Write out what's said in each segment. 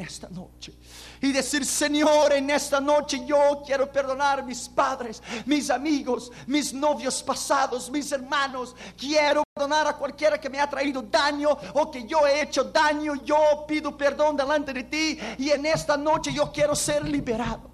esta noche y decir: Señor, en esta noche yo quiero perdonar mis padres, mis amigos, mis novios pasados, mis hermanos. Quiero perdonar a cualquiera que me ha traído daño o que yo he hecho daño. Yo pido perdón delante de ti y en esta noche yo quiero ser liberado.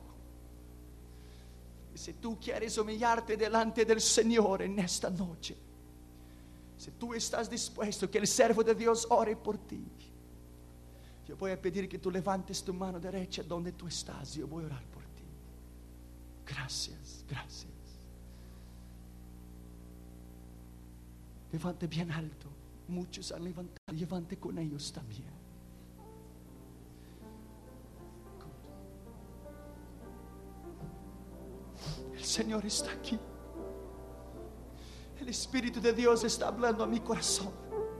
Y si tú quieres humillarte delante del Señor en esta noche, si tú estás dispuesto que el siervo de Dios ore por ti, yo voy a pedir que tú levantes tu mano derecha donde tú estás. Yo voy a orar por ti. Gracias, gracias. Levante bien alto. Muchos han levantado. Levante con ellos también. El Señor está aquí. El Espíritu de Dios está hablando a mi corazón.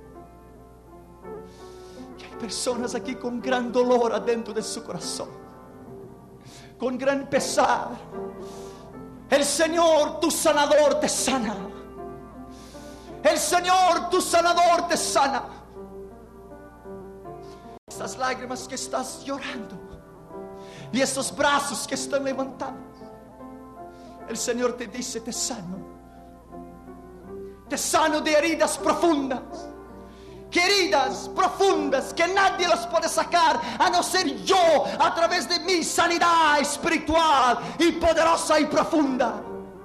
Y hay personas aquí con gran dolor adentro de su corazón, con gran pesar. El Señor, tu sanador, te sana. El Señor, tu sanador, te sana. Estas lágrimas que estás llorando y estos brazos que están levantados, el Señor te dice: te sano. Te sano de heridas profundas. Que heridas profundas que nadie las puede sacar a no ser yo, a través de mi sanidad espiritual y poderosa y profunda.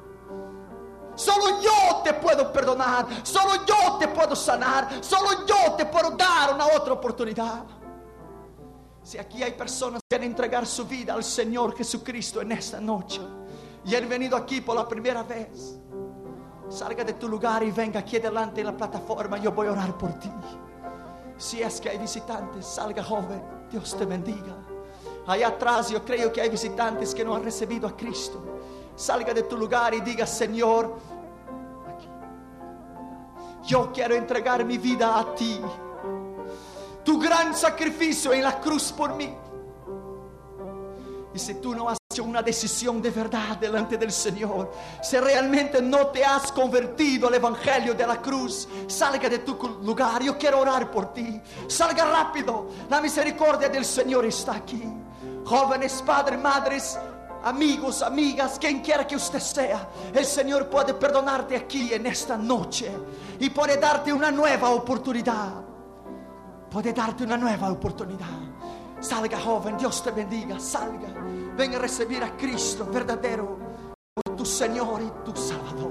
Solo yo te puedo perdonar. Solo yo te puedo sanar. Solo yo te puedo dar una otra oportunidad. Si aquí hay personas que quieren entregar su vida al Señor Jesucristo en esta noche y han venido aquí por la primera vez, salga de tu lugar y venga aquí delante de la plataforma. Yo voy a orar por ti. Si es que hay visitantes, salga, joven. Dios te bendiga. Allá atrás yo creo que hay visitantes que no han recibido a Cristo. Salga de tu lugar y diga: Señor, aquí, yo quiero entregar mi vida a ti. Tu gran sacrificio en la cruz por mí. Y si tú no has hecho una decisión de verdad delante del Señor, si realmente no te has convertido al Evangelio de la cruz, salga de tu lugar. Yo quiero orar por ti. Salga rápido. La misericordia del Señor está aquí. Jóvenes, padres, madres, amigos, amigas, quien quiera que usted sea, el Señor puede perdonarte aquí en esta noche y puede darte una nueva oportunidad. Puede darte una nueva oportunidad. Salga, joven. Dios te bendiga. Salga. Ven a recibir a Cristo verdadero como tu Señor y tu Salvador.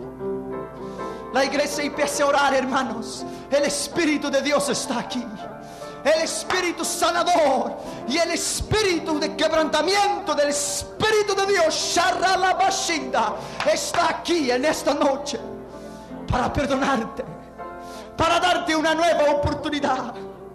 La iglesia empieza a orar, hermanos. El Espíritu de Dios está aquí. El Espíritu sanador y el Espíritu de quebrantamiento del Espíritu de Dios, Sharalabashinda, está aquí en esta noche para perdonarte, para darte una nueva oportunidad.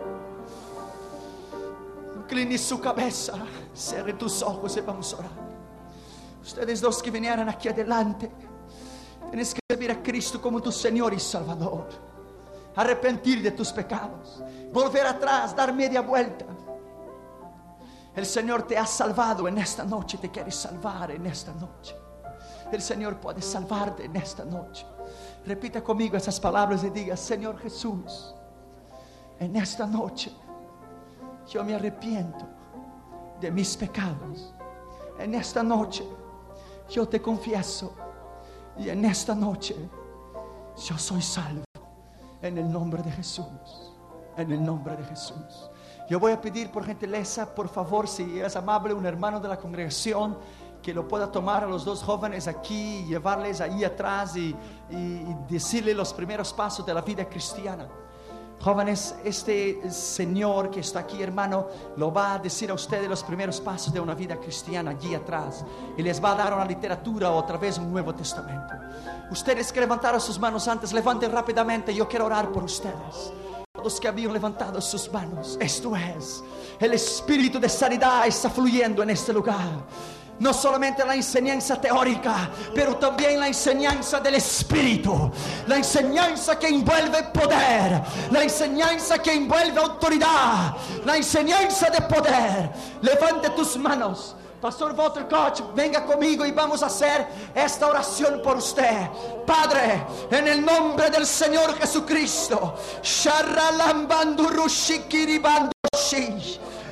Incline su cabeza, cierre tus ojos y vamos a orar. Ustedes dos que vinieron aquí adelante, tienes que recibir a Cristo como tu Señor y Salvador. Arrepentir de tus pecados, volver atrás, dar media vuelta. El Señor te ha salvado en esta noche, te quiere salvar en esta noche. El Señor puede salvarte en esta noche. Repita conmigo esas palabras y diga: Señor Jesús, en esta noche yo me arrepiento de mis pecados. En esta noche yo te confieso y en esta noche yo soy salvo. En el nombre de Jesús. En el nombre de Jesús. Yo voy a pedir por gentileza, por favor, si es amable, un hermano de la congregación que lo pueda tomar a los dos jóvenes aquí, llevarles ahí atrás y decirle los primeros pasos de la vida cristiana. Jóvenes, este señor que está aquí, hermano, lo va a decir a ustedes los primeros pasos de una vida cristiana allí atrás. Y les va a dar una literatura o otra vez un Nuevo Testamento. Ustedes que levantaron sus manos antes, levanten rápidamente. Yo quiero orar por ustedes. Todos que habían levantado sus manos. Esto es, el Espíritu de sanidad está fluyendo en este lugar. No solamente la enseñanza teórica, pero también la enseñanza del Espíritu. La enseñanza que envuelve poder. La enseñanza que envuelve autoridad. La enseñanza de poder. Levante tus manos. Pastor Walter Koch, venga conmigo y vamos a hacer esta oración por usted. Padre, en el nombre del Señor Jesucristo.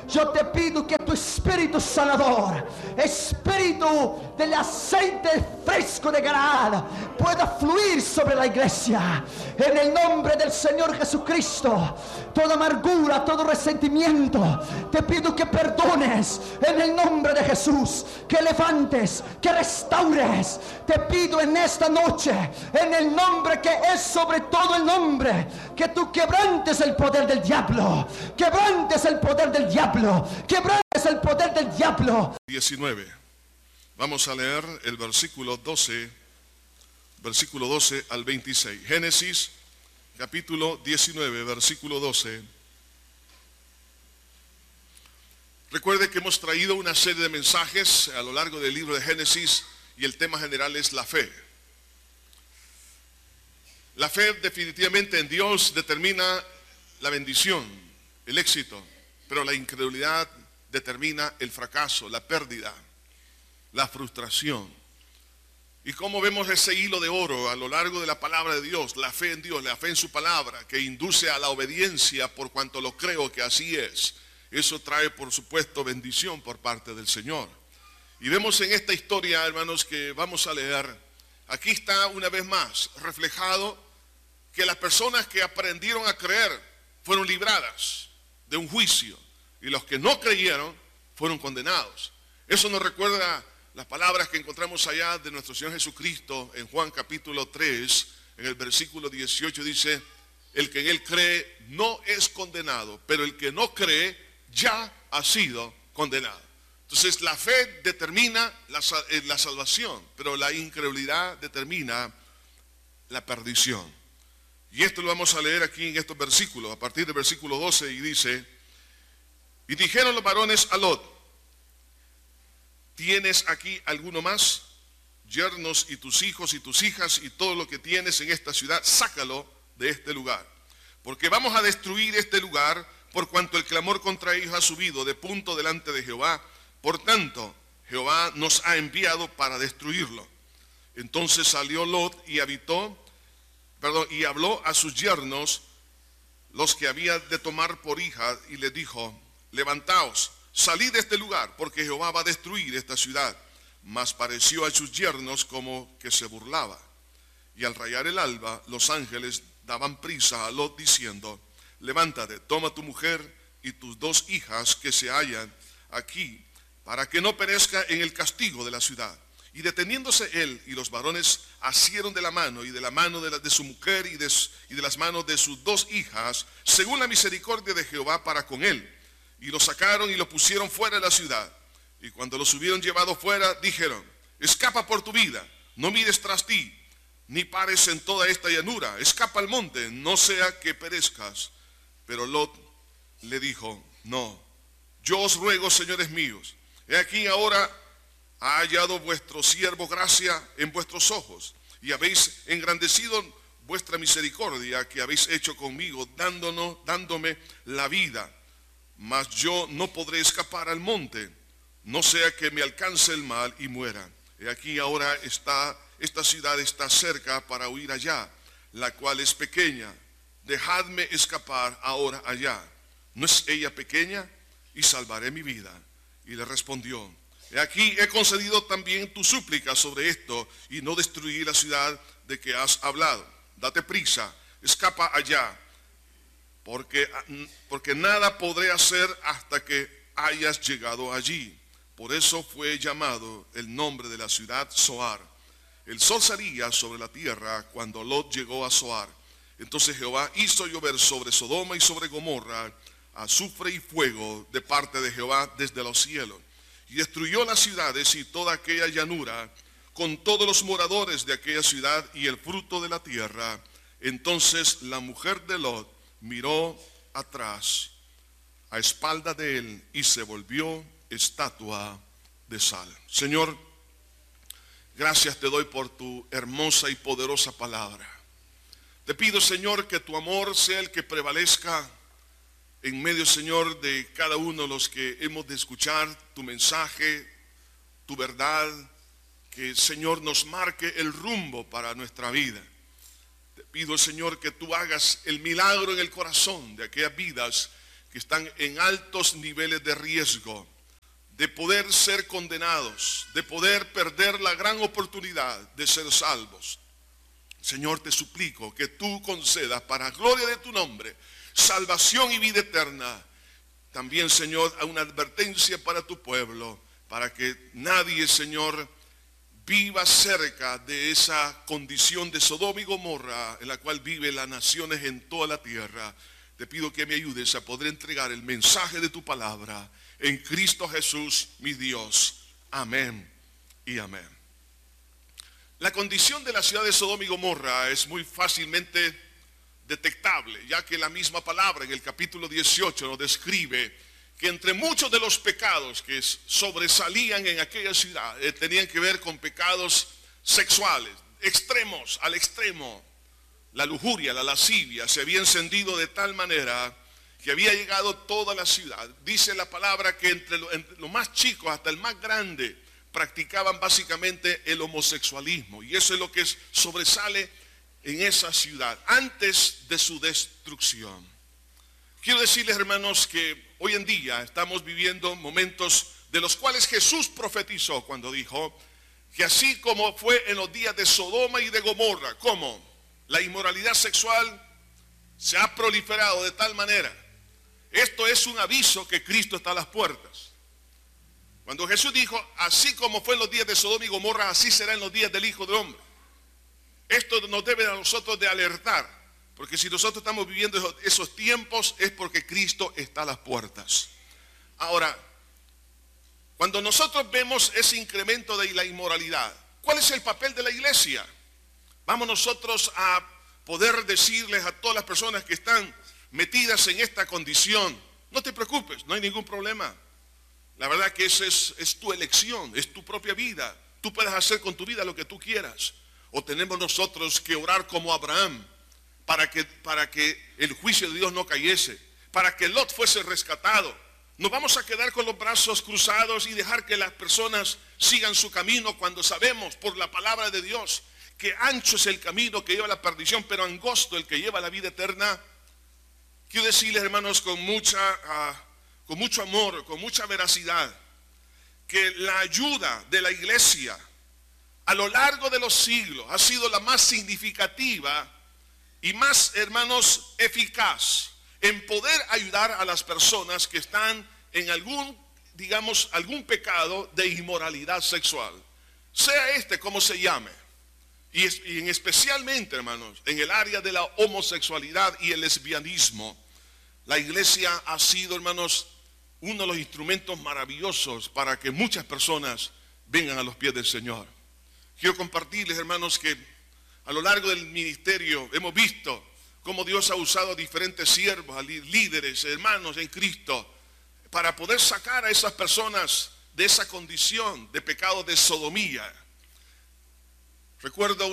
Yo te pido que tu espíritu sanador, espíritu del aceite fresco de Galaad, pueda fluir sobre la iglesia. En el nombre del Señor Jesucristo, toda amargura, todo resentimiento, te pido que perdones en el nombre de Jesús, que levantes, que restaures. Te pido en esta noche, en el nombre que es sobre todo el nombre, que tú quebrantes el poder del diablo, quebrantes el poder del diablo, quebrantes el poder del diablo. 19. Vamos a leer el versículo 12 al 26. Génesis capítulo 19, versículo 12. Recuerde que hemos traído una serie de mensajes a lo largo del libro de Génesis y el tema general es la fe. La fe definitivamente en Dios determina la bendición, el éxito, pero la incredulidad determina el fracaso, la pérdida, la frustración. Y como vemos ese hilo de oro a lo largo de la palabra de Dios, la fe en Dios, la fe en su palabra, que induce a la obediencia por cuanto lo creo que así es. Eso trae, por supuesto, bendición por parte del Señor. Y vemos en esta historia, hermanos, que vamos a leer, aquí está una vez más reflejado que las personas que aprendieron a creer fueron libradas de un juicio y los que no creyeron fueron condenados. Eso nos recuerda las palabras que encontramos allá de nuestro Señor Jesucristo en Juan capítulo 3, en el versículo 18 dice, el que en él cree no es condenado, pero el que no cree ya ha sido condenado. Entonces la fe determina la salvación, pero la incredulidad determina la perdición. Y esto lo vamos a leer aquí en estos versículos, a partir del versículo 12, y dice, y dijeron los varones a Lot, ¿tienes aquí alguno más? Yernos y tus hijos y tus hijas y todo lo que tienes en esta ciudad, sácalo de este lugar, porque vamos a destruir este lugar, por cuanto el clamor contra ellos ha subido de punto delante de Jehová, por tanto Jehová nos ha enviado para destruirlo. Entonces salió Lot y y habló a sus yernos, los que había de tomar por hija, y les dijo, levantaos, salid de este lugar, porque Jehová va a destruir esta ciudad. Mas pareció a sus yernos como que se burlaba. Y al rayar el alba, los ángeles daban prisa a Lot diciendo, levántate, toma tu mujer y tus dos hijas que se hallan aquí, para que no perezca en el castigo de la ciudad. Y deteniéndose él y los varones asieron de la mano y de la mano de su mujer y de las manos de sus dos hijas, según la misericordia de Jehová para con él. Y lo sacaron y lo pusieron fuera de la ciudad. Y cuando los hubieron llevado fuera, dijeron, escapa por tu vida, no mires tras ti, ni pares en toda esta llanura, escapa al monte, no sea que perezcas. Pero Lot le dijo, no, yo os ruego, señores míos, he aquí ahora ha hallado vuestro siervo gracia en vuestros ojos, y habéis engrandecido vuestra misericordia que habéis hecho conmigo, dándome la vida. Mas yo no podré escapar al monte, no sea que me alcance el mal y muera. He aquí ahora esta ciudad está cerca para huir allá, la cual es pequeña. Dejadme escapar ahora allá. ¿No es ella pequeña? Y salvaré mi vida. Y le respondió, he aquí he concedido también tu súplica sobre esto, y no destruí la ciudad de que has hablado. Date prisa, escapa allá, porque nada podré hacer hasta que hayas llegado allí. Por eso fue llamado el nombre de la ciudad Zoar. El sol salía sobre la tierra cuando Lot llegó a Zoar. Entonces Jehová hizo llover sobre Sodoma y sobre Gomorra azufre y fuego de parte de Jehová desde los cielos, y destruyó las ciudades y toda aquella llanura, con todos los moradores de aquella ciudad y el fruto de la tierra. Entonces la mujer de Lot miró atrás, a espalda de él, y se volvió estatua de sal. Señor, gracias te doy por tu hermosa y poderosa palabra. Te pido, Señor, que tu amor sea el que prevalezca en medio, Señor, de cada uno de los que hemos de escuchar tu mensaje, tu verdad, que, Señor, nos marque el rumbo para nuestra vida. Te pido, Señor, que tú hagas el milagro en el corazón de aquellas vidas que están en altos niveles de riesgo, de poder ser condenados, de poder perder la gran oportunidad de ser salvos. Señor, te suplico que tú concedas para gloria de tu nombre salvación y vida eterna. También, Señor, a una advertencia para tu pueblo, para que nadie, Señor, viva cerca de esa condición de Sodoma y Gomorra en la cual viven las naciones en toda la tierra. Te pido que me ayudes a poder entregar el mensaje de tu palabra en Cristo Jesús, mi Dios. Amén y amén. La condición de la ciudad de Sodoma y Gomorra es muy fácilmente detectable, ya que la misma palabra en el capítulo 18 nos describe que entre muchos de los pecados que sobresalían en aquella ciudad tenían que ver con pecados sexuales, extremos, al extremo. La lujuria, la lascivia se había encendido de tal manera que había llegado toda la ciudad. Dice la palabra que entre los más chicos hasta el más grande practicaban básicamente el homosexualismo, y eso es lo que sobresale en esa ciudad antes de su destrucción. Quiero decirles, hermanos, que hoy en día estamos viviendo momentos de los cuales Jesús profetizó cuando dijo que así como fue en los días de Sodoma y de Gomorra, como la inmoralidad sexual se ha proliferado de tal manera, esto es un aviso que Cristo está a las puertas. Cuando Jesús dijo, así como fue en los días de Sodoma y Gomorra, así será en los días del Hijo del Hombre. Esto nos debe a nosotros de alertar, porque si nosotros estamos viviendo esos tiempos es porque Cristo está a las puertas. Ahora, cuando nosotros vemos ese incremento de la inmoralidad, ¿cuál es el papel de la iglesia? Vamos nosotros a poder decirles a todas las personas que están metidas en esta condición, no te preocupes, no hay ningún problema. La verdad que esa es tu elección, es tu propia vida. Tú puedes hacer con tu vida lo que tú quieras. O tenemos nosotros que orar como Abraham para que el juicio de Dios no cayese, para que Lot fuese rescatado. Nos vamos a quedar con los brazos cruzados y dejar que las personas sigan su camino cuando sabemos por la palabra de Dios que ancho es el camino que lleva a la perdición, pero angosto el que lleva a la vida eterna. Quiero decirles, hermanos, con mucho amor, con mucha veracidad, que la ayuda de la iglesia a lo largo de los siglos ha sido la más significativa y más, hermanos, eficaz en poder ayudar a las personas que están en algún pecado de inmoralidad sexual, sea este como se llame, y especialmente, hermanos, en el área de la homosexualidad y el lesbianismo. La iglesia ha sido, hermanos, uno de los instrumentos maravillosos para que muchas personas vengan a los pies del Señor. Quiero compartirles, hermanos, que a lo largo del ministerio hemos visto cómo Dios ha usado a diferentes siervos, a líderes, hermanos en Cristo, para poder sacar a esas personas de esa condición de pecado de sodomía. Recuerdo a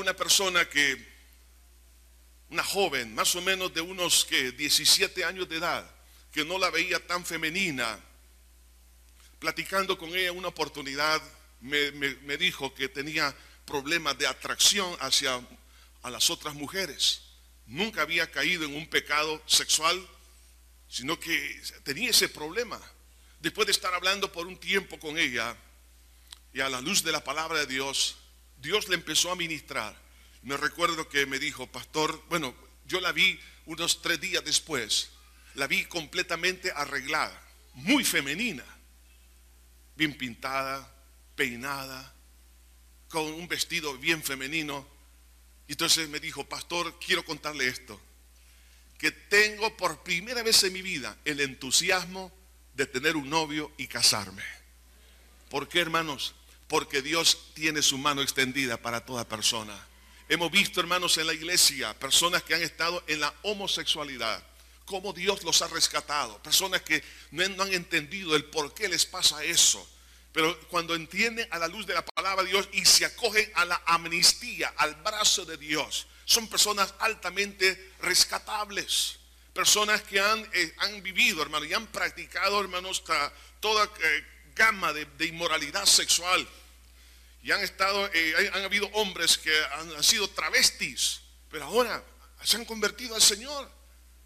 una joven, más o menos de unos 17 años de edad, que no la veía tan femenina. Platicando con ella una oportunidad, me dijo que tenía problemas de atracción a las otras mujeres. Nunca había caído en un pecado sexual, sino que tenía ese problema. Después de estar hablando por un tiempo con ella, y a la luz de la palabra de Dios, Dios le empezó a ministrar. Me recuerdo que me dijo, pastor, bueno, yo la vi unos 3 días después, la vi completamente arreglada, muy femenina, bien pintada, peinada, con un vestido bien femenino. Y entonces me dijo, pastor, quiero contarle esto, que tengo por primera vez en mi vida el entusiasmo de tener un novio y casarme. ¿Por qué, hermanos? Porque Dios tiene su mano extendida para toda persona. Hemos visto, hermanos, en la iglesia, personas que han estado en la homosexualidad, cómo Dios los ha rescatado. Personas que no han entendido el por qué les pasa eso. Pero cuando entienden a la luz de la palabra de Dios y se acogen a la amnistía, al brazo de Dios, son personas altamente rescatables. Personas que han vivido, hermanos, y han practicado, hermanos, toda gama de inmoralidad sexual. Y han habido hombres que han sido travestis, pero ahora se han convertido al Señor.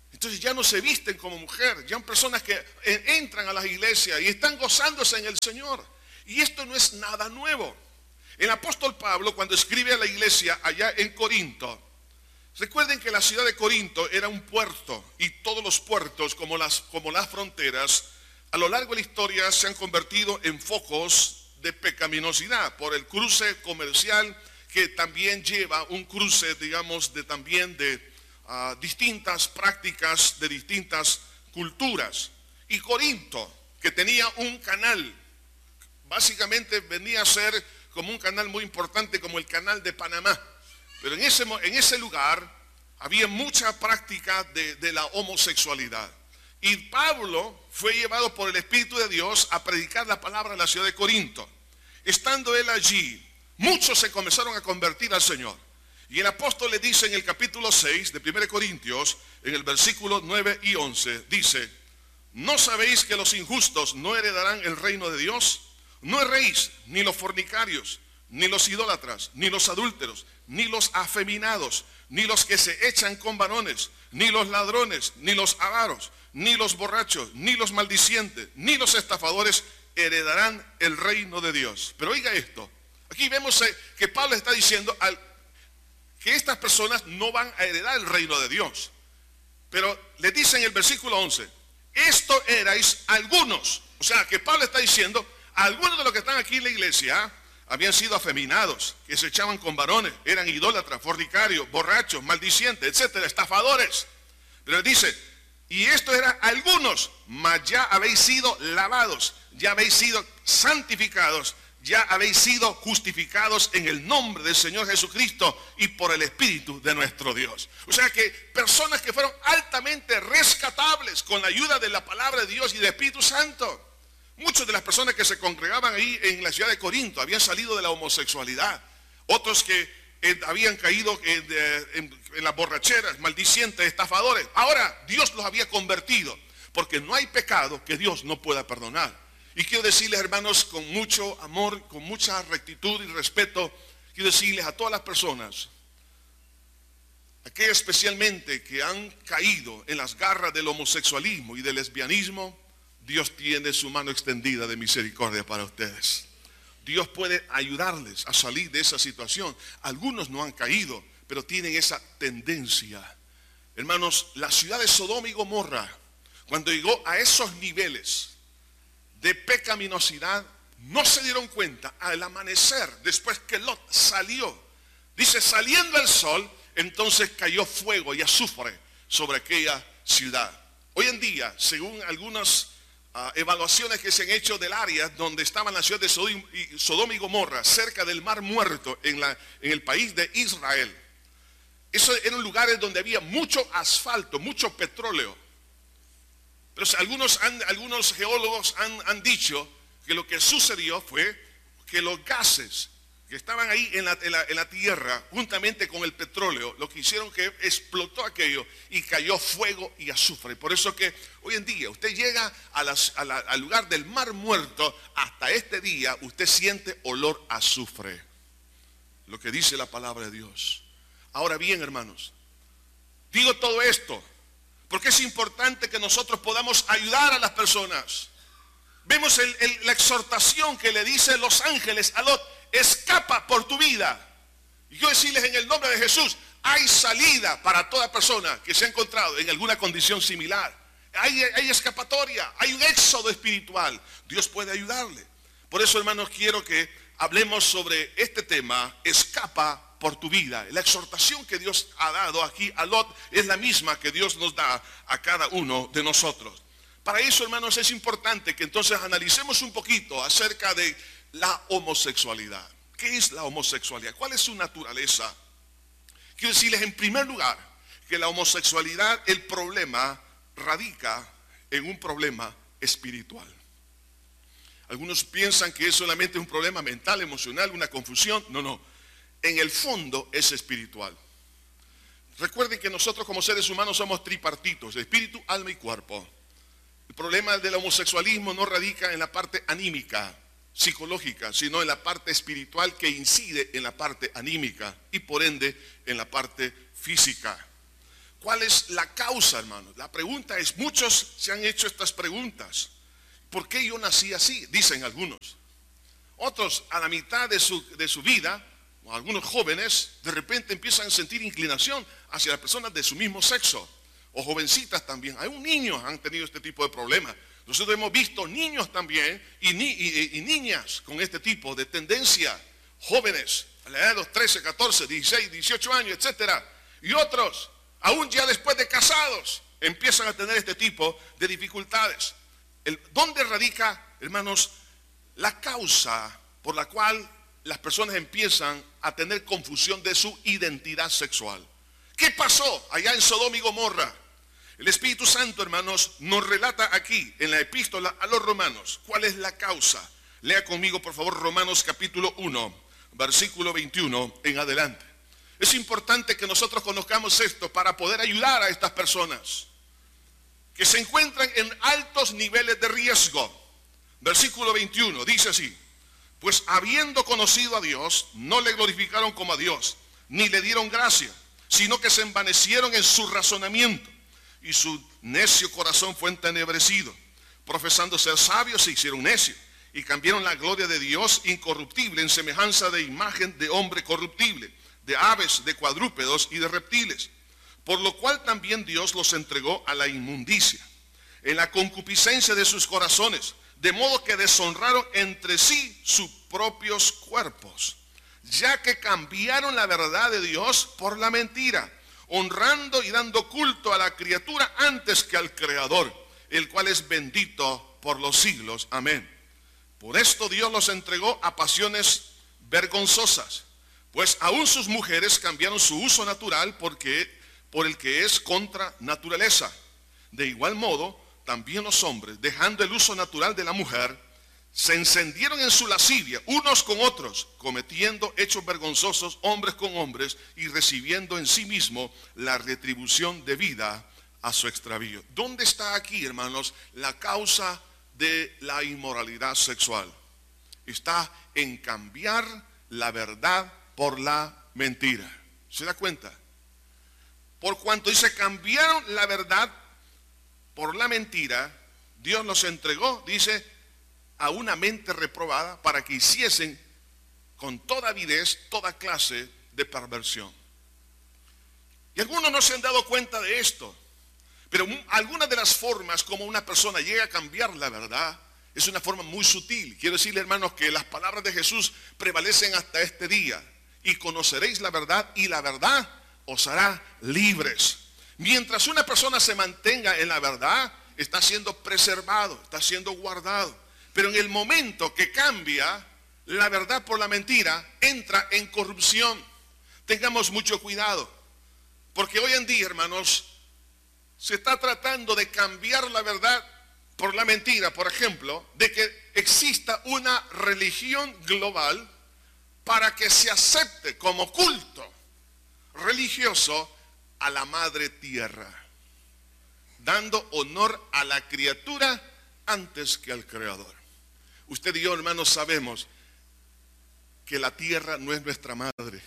Entonces ya no se visten como mujer, ya son personas que entran a las iglesias y están gozándose en el Señor. Y esto no es nada nuevo. El apóstol Pablo, cuando escribe a la iglesia allá en Corinto, recuerden que la ciudad de Corinto era un puerto, y todos los puertos, como las fronteras, a lo largo de la historia se han convertido en focos de pecaminosidad por el cruce comercial, que también lleva un cruce, digamos, de distintas prácticas de distintas culturas. Y Corinto, que tenía un canal, básicamente venía a ser como un canal muy importante, como el canal de Panamá. Pero en ese lugar había mucha práctica de la homosexualidad. Y Pablo fue llevado por el Espíritu de Dios a predicar la palabra en la ciudad de Corinto. Estando él allí, muchos se comenzaron a convertir al Señor. Y el apóstol le dice en el capítulo 6 de 1 Corintios, en el versículo 9 y 11, dice: ¿no sabéis que los injustos no heredarán el reino de Dios? No erréis, ni los fornicarios, ni los idólatras, ni los adúlteros, ni los afeminados, ni los que se echan con varones, ni los ladrones, ni los avaros, ni los borrachos, ni los maldicientes, ni los estafadores heredarán el reino de Dios. Pero oiga esto, aquí vemos que Pablo está diciendo que estas personas no van a heredar el reino de Dios. Pero le dice en el versículo 11, esto erais algunos. O sea, que Pablo está diciendo, algunos de los que están aquí en la iglesia habían sido afeminados, que se echaban con varones, eran idólatras, fornicarios, borrachos, maldicientes, etcétera, estafadores. Pero él dice, y esto era algunos, mas ya habéis sido lavados, ya habéis sido santificados, ya habéis sido justificados en el nombre del Señor Jesucristo y por el Espíritu de nuestro Dios. O sea que personas que fueron altamente rescatables con la ayuda de la palabra de Dios y del Espíritu Santo. Muchas de las personas que se congregaban ahí en la ciudad de Corinto habían salido de la homosexualidad. Otros que habían caído en las borracheras, maldicientes, estafadores. Ahora Dios los había convertido, porque no hay pecado que Dios no pueda perdonar. Y quiero decirles, hermanos, con mucho amor, con mucha rectitud y respeto, quiero decirles a todas las personas, aquellas especialmente que han caído en las garras del homosexualismo y del lesbianismo, Dios tiene su mano extendida de misericordia para ustedes. Dios puede ayudarles a salir de esa situación. Algunos no han caído, pero tienen esa tendencia. Hermanos, la ciudad de Sodoma y Gomorra, cuando llegó a esos niveles de pecaminosidad, no se dieron cuenta al amanecer, después que Lot salió. Dice, saliendo el sol, entonces cayó fuego y azufre sobre aquella ciudad. Hoy en día, según algunas evaluaciones que se han hecho del área donde estaba la ciudad de Sodoma y Gomorra, cerca del Mar Muerto, en el país de Israel, esos eran lugares donde había mucho asfalto, mucho petróleo. Pero algunos geólogos han dicho que lo que sucedió fue que los gases que estaban ahí en la tierra, juntamente con el petróleo, lo que hicieron que explotó aquello y cayó fuego y azufre. Por eso que hoy en día usted llega al lugar del Mar Muerto, hasta este día usted siente olor a azufre. Lo que dice la palabra de Dios. Ahora bien, hermanos, digo todo esto porque es importante que nosotros podamos ayudar a las personas. Vemos la exhortación que le dicen los ángeles a Lot: escapa por tu vida. Y yo decirles en el nombre de Jesús, hay salida para toda persona que se ha encontrado en alguna condición similar. Hay escapatoria, hay un éxodo espiritual. Dios puede ayudarle. Por eso, hermanos, quiero que hablemos sobre este tema: escapa por tu vida. La exhortación que Dios ha dado aquí a Lot es la misma que Dios nos da a cada uno de nosotros. Para eso, hermanos, es importante que entonces analicemos un poquito acerca de la homosexualidad. ¿Qué es la homosexualidad? ¿Cuál es su naturaleza? Quiero decirles en primer lugar que la homosexualidad, el problema radica en un problema espiritual. Algunos piensan que es solamente un problema mental, emocional, una confusión. No. En el fondo es espiritual. Recuerden que nosotros como seres humanos somos tripartitos: espíritu, alma y cuerpo. El problema del homosexualismo no radica en la parte anímica, psicológica, sino en la parte espiritual que incide en la parte anímica y por ende en la parte física. ¿Cuál es la causa, hermanos? La pregunta es, muchos se han hecho estas preguntas. ¿Por qué yo nací así? Dicen algunos. Otros, a la mitad de su vida, o algunos jóvenes, de repente empiezan a sentir inclinación hacia las personas de su mismo sexo. O jovencitas también. Hay niños que han tenido este tipo de problemas. Nosotros hemos visto niños también y niñas con este tipo de tendencia. Jóvenes, a la edad de los 13, 14, 16, 18 años, etcétera. Y otros, aún ya después de casados, empiezan a tener este tipo de dificultades. ¿Dónde radica, hermanos, la causa por la cual las personas empiezan a tener confusión de su identidad sexual? ¿Qué pasó allá en Sodoma y Gomorra? El Espíritu Santo, hermanos, nos relata aquí en la epístola a los romanos cuál es la causa. Lea conmigo, por favor, Romanos capítulo 1, versículo 21 en adelante. Es importante que nosotros conozcamos esto para poder ayudar a estas personas que se encuentran en altos niveles de riesgo. Versículo 21 dice así: pues habiendo conocido a Dios, no le glorificaron como a Dios, ni le dieron gracia, sino que se envanecieron en su razonamiento, y su necio corazón fue entenebrecido. Profesando ser sabios, se hicieron necios, y cambiaron la gloria de Dios incorruptible en semejanza de imagen de hombre corruptible, de aves, de cuadrúpedos y de reptiles. Por lo cual también Dios los entregó a la inmundicia, en la concupiscencia de sus corazones, de modo que deshonraron entre sí sus propios cuerpos, ya que cambiaron la verdad de Dios por la mentira, honrando y dando culto a la criatura antes que al Creador, el cual es bendito por los siglos. Amén. Por esto Dios los entregó a pasiones vergonzosas, pues aún sus mujeres cambiaron su uso natural por el que es contra naturaleza. De igual modo, también los hombres, dejando el uso natural de la mujer, se encendieron en su lascivia unos con otros, cometiendo hechos vergonzosos hombres con hombres y recibiendo en sí mismo la retribución debida a su extravío. ¿Dónde está aquí, hermanos, la causa de la inmoralidad sexual? Está en cambiar la verdad por la mentira. ¿Se da cuenta? Por cuanto dice cambiaron la verdad por la mentira, Dios los entregó, dice, a una mente reprobada para que hiciesen con toda avidez toda clase de perversión. Y algunos no se han dado cuenta de esto, pero algunas de las formas como una persona llega a cambiar la verdad es una forma muy sutil. Quiero decirle, hermanos, que las palabras de Jesús prevalecen hasta este día. Y conoceréis la verdad, y la verdad os hará libres. Mientras una persona se mantenga en la verdad, está siendo preservado, está siendo guardado. Pero en el momento que cambia la verdad por la mentira, entra en corrupción. Tengamos mucho cuidado, porque hoy en día, hermanos, se está tratando de cambiar la verdad por la mentira. Por ejemplo, de que exista una religión global para que se acepte como culto religioso a la madre tierra, dando honor a la criatura antes que al Creador. Usted y yo, hermanos, sabemos que la tierra no es nuestra madre.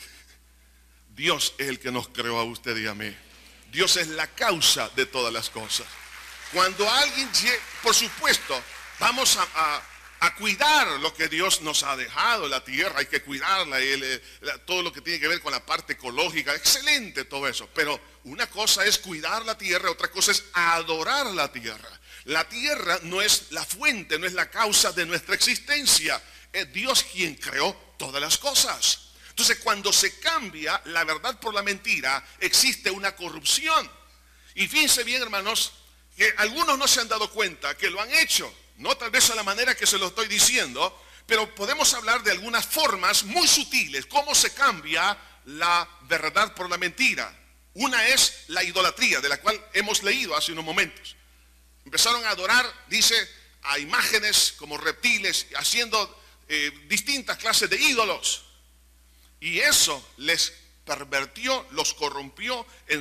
Dios es el que nos creó a usted y a mí. Dios es la causa de todas las cosas. Cuando alguien, por supuesto, vamos a cuidar lo que Dios nos ha dejado, la tierra, hay que cuidarla, todo lo que tiene que ver con la parte ecológica, excelente todo eso. Pero una cosa es cuidar la tierra, otra cosa es adorar la tierra. La tierra no es la fuente, no es la causa de nuestra existencia. Es Dios quien creó todas las cosas. Entonces, cuando se cambia la verdad por la mentira, existe una corrupción. Y fíjense bien, hermanos, que algunos no se han dado cuenta que lo han hecho. No tal vez a la manera que se lo estoy diciendo, pero podemos hablar de algunas formas muy sutiles, cómo se cambia la verdad por la mentira. Una es la idolatría, de la cual hemos leído hace unos momentos. Empezaron a adorar, dice, a imágenes como reptiles, haciendo distintas clases de ídolos. Y eso les pervertió, los corrompió en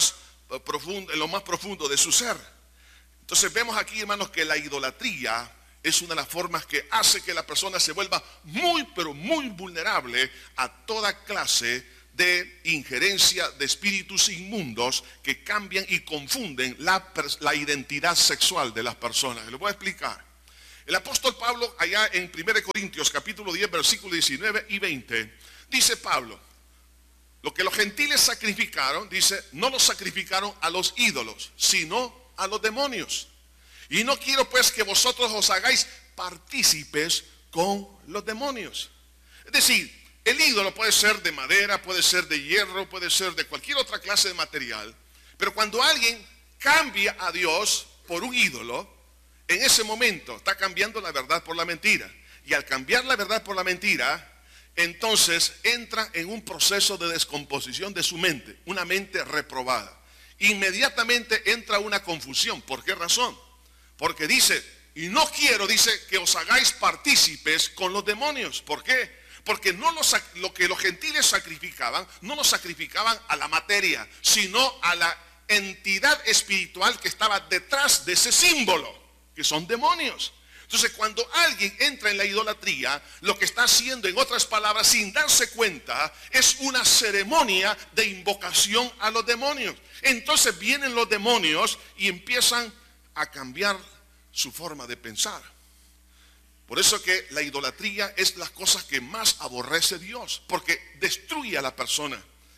lo más profundo de su ser. Entonces vemos aquí, hermanos, que la idolatría es una de las formas que hace que la persona se vuelva muy, pero muy vulnerable a toda clase de injerencia de espíritus inmundos que cambian y confunden la identidad sexual de las personas. Les voy a explicar. El apóstol Pablo, allá en 1 Corintios capítulo 10, versículos 19 y 20, dice Pablo, lo que los gentiles sacrificaron, dice, no lo sacrificaron a los ídolos, sino a los demonios. Y no quiero pues que vosotros os hagáis partícipes con los demonios. Es decir, el ídolo puede ser de madera, puede ser de hierro, puede ser de cualquier otra clase de material. Pero cuando alguien cambia a Dios por un ídolo, en ese momento está cambiando la verdad por la mentira. Y al cambiar la verdad por la mentira, entonces entra en un proceso de descomposición de su mente, una mente reprobada. Inmediatamente entra una confusión. ¿Por qué razón? Porque dice, y no quiero, dice, que os hagáis partícipes con los demonios. ¿Por qué? Porque lo que los gentiles sacrificaban, no lo sacrificaban a la materia, sino a la entidad espiritual que estaba detrás de ese símbolo, que son demonios. Entonces, cuando alguien entra en la idolatría, lo que está haciendo, en otras palabras, sin darse cuenta, es una ceremonia de invocación a los demonios. Entonces vienen los demonios y empiezan a cambiar su forma de pensar. Por eso que la idolatría es las cosas que más aborrece Dios, porque destruye a la persona.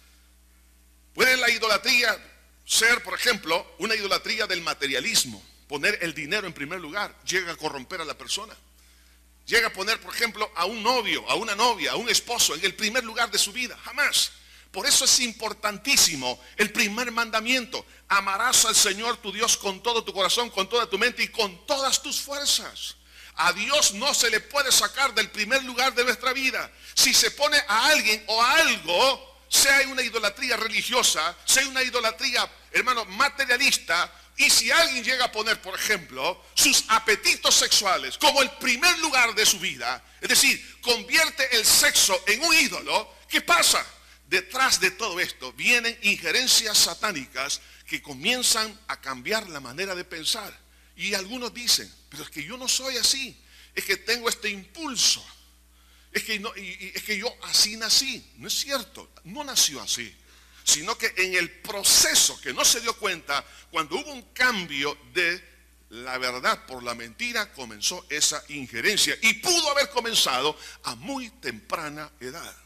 Puede la idolatría ser, por ejemplo, una idolatría del materialismo, poner el dinero en primer lugar, llega a corromper a la persona. Llega a poner, por ejemplo, a un novio, a una novia, a un esposo en el primer lugar de su vida, jamás. Por eso es importantísimo el primer mandamiento: amarás al Señor tu Dios con todo tu corazón, con toda tu mente y con todas tus fuerzas. A Dios no se le puede sacar del primer lugar de nuestra vida. Si se pone a alguien o a algo, sea una idolatría religiosa, sea una idolatría, hermano, materialista, y si alguien llega a poner, por ejemplo, sus apetitos sexuales como el primer lugar de su vida, es decir, convierte el sexo en un ídolo, ¿qué pasa? Detrás de todo esto vienen injerencias satánicas que comienzan a cambiar la manera de pensar. Y algunos dicen, pero es que yo no soy así, es que tengo este impulso, es que yo así nací. No es cierto, no nació así, sino que en el proceso que no se dio cuenta, cuando hubo un cambio de la verdad por la mentira, comenzó esa injerencia y pudo haber comenzado a muy temprana edad.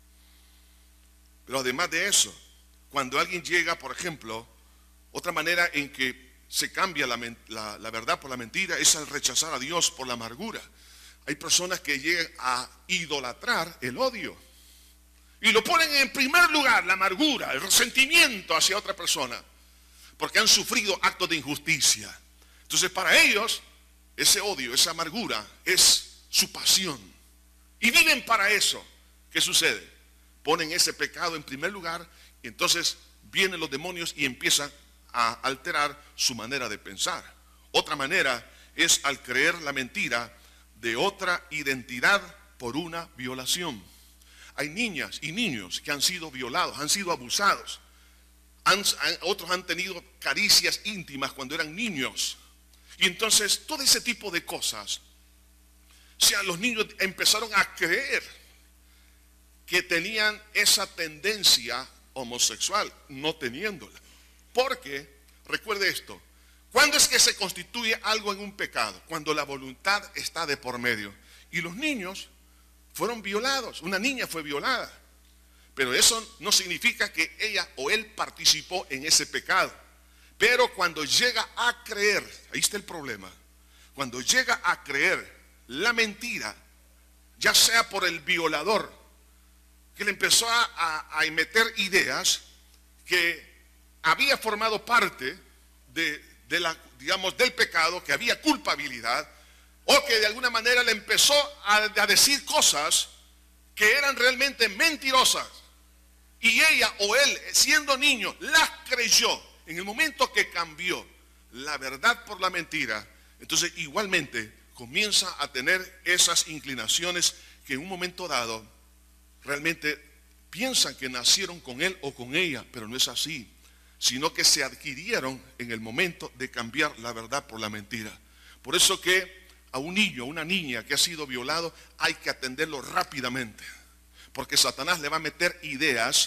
Pero además de eso, cuando alguien llega, por ejemplo, otra manera en que se cambia la verdad por la mentira es al rechazar a Dios por la amargura. Hay personas que llegan a idolatrar el odio y lo ponen en primer lugar, la amargura, el resentimiento hacia otra persona, porque han sufrido actos de injusticia. Entonces para ellos ese odio, esa amargura es su pasión y viven para eso. ¿Qué sucede? Ponen ese pecado en primer lugar y entonces vienen los demonios y empiezan a alterar su manera de pensar. Otra manera es al creer la mentira de otra identidad por una violación. Hay niñas y niños que han sido violados, han sido abusados. Otros han tenido caricias íntimas cuando eran niños. Y entonces todo ese tipo de cosas, o sea, los niños empezaron a creer que tenían esa tendencia homosexual, no teniéndola. Porque, recuerde esto, ¿cuándo es que se constituye algo en un pecado? Cuando la voluntad está de por medio. Y los niños fueron violados, una niña fue violada. Pero eso no significa que ella o él participó en ese pecado. Pero cuando llega a creer, ahí está el problema, cuando llega a creer la mentira, ya sea por el violador, que le empezó a meter ideas que había formado parte del pecado, que había culpabilidad, o que de alguna manera le empezó a decir cosas que eran realmente mentirosas, y ella o él, siendo niño, las creyó. En el momento que cambió la verdad por la mentira, entonces igualmente comienza a tener esas inclinaciones que en un momento dado realmente piensan que nacieron con él o con ella, pero no es así, sino que se adquirieron en el momento de cambiar la verdad por la mentira. Por eso que a un niño, a una niña que ha sido violado, hay que atenderlo rápidamente, porque Satanás le va a meter ideas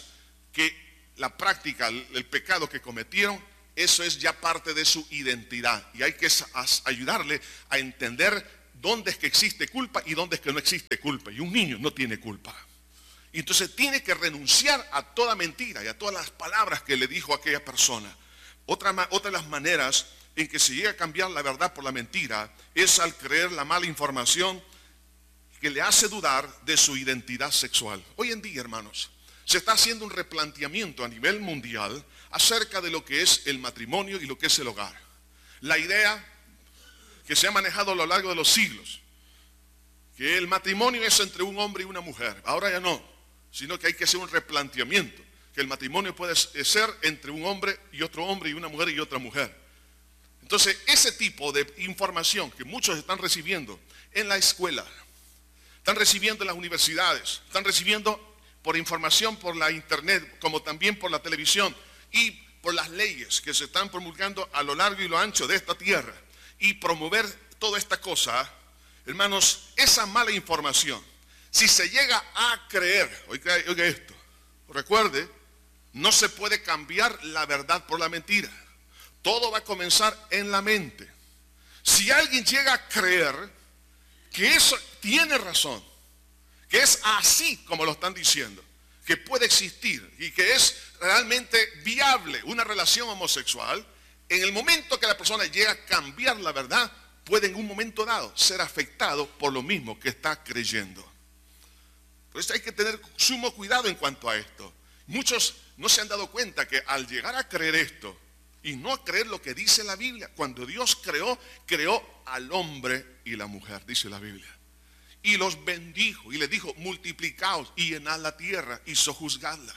que la práctica, el pecado que cometieron, eso es ya parte de su identidad. Y hay que ayudarle a entender dónde es que existe culpa y dónde es que no existe culpa. Y un niño no tiene culpa. Y entonces tiene que renunciar a toda mentira y a todas las palabras que le dijo a aquella persona. Otra de las maneras en que se llega a cambiar la verdad por la mentira es al creer la mala información que le hace dudar de su identidad sexual. Hoy en día, hermanos, se está haciendo un replanteamiento a nivel mundial acerca de lo que es el matrimonio y lo que es el hogar. La idea que se ha manejado a lo largo de los siglos, que el matrimonio es entre un hombre y una mujer. Ahora ya no, sino que hay que hacer un replanteamiento, que el matrimonio puede ser entre un hombre y una mujer y otra mujer. Entonces, ese tipo de información que muchos están recibiendo en la escuela, están recibiendo en las universidades, están recibiendo por información por la internet, como también por la televisión y por las leyes que se están promulgando a lo largo y lo ancho de esta tierra, y promover toda esta cosa, hermanos, esa mala información, si se llega a creer, oiga esto, recuerde, no se puede cambiar la verdad por la mentira. Todo va a comenzar en la mente. Si alguien llega a creer que eso tiene razón, que es así como lo están diciendo, que puede existir y que es realmente viable una relación homosexual, en el momento que la persona llega a cambiar la verdad, puede en un momento dado ser afectado por lo mismo que está creyendo. Por eso hay que tener sumo cuidado en cuanto a esto. Muchos no se han dado cuenta que al llegar a creer esto y no a creer lo que dice la Biblia, cuando Dios creó al hombre y la mujer, dice la Biblia. Y los bendijo y les dijo: multiplicaos y llenad la tierra y sojuzgadla.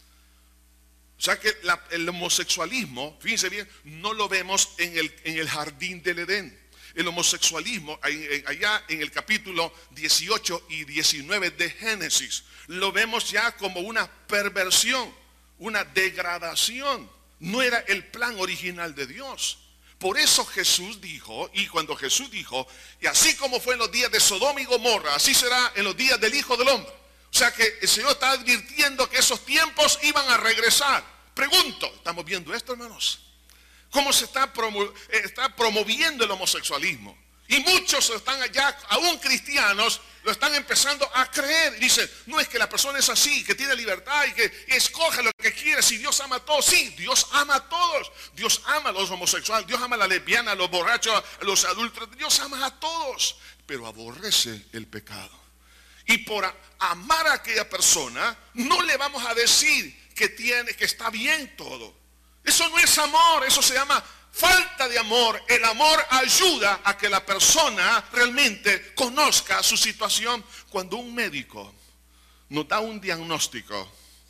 O sea que el homosexualismo, fíjense bien, no lo vemos en el jardín del Edén. El homosexualismo, allá en el capítulo 18 y 19 de Génesis, lo vemos ya como una perversión, una degradación. No era el plan original de Dios. Por eso Jesús dijo, y cuando Jesús dijo, y así como fue en los días de Sodoma y Gomorra, así será en los días del Hijo del Hombre. O sea que el Señor está advirtiendo que esos tiempos iban a regresar. Pregunto, ¿estamos viendo esto, hermanos? ¿Cómo se está promoviendo el homosexualismo? Y muchos están allá, aún cristianos, lo están empezando a creer. Y dicen, no, es que la persona es así, que tiene libertad y que escoge lo que quiere. Si Dios ama a todos, sí, Dios ama a todos. Dios ama a los homosexuales, Dios ama a la lesbiana, a los borrachos, a los adúlteros. Dios ama a todos, pero aborrece el pecado. Y por amar a aquella persona, no le vamos a decir que está bien todo. Eso no es amor, eso se llama falta de amor. El amor ayuda a que la persona realmente conozca su situación. Cuando un médico nos da un diagnóstico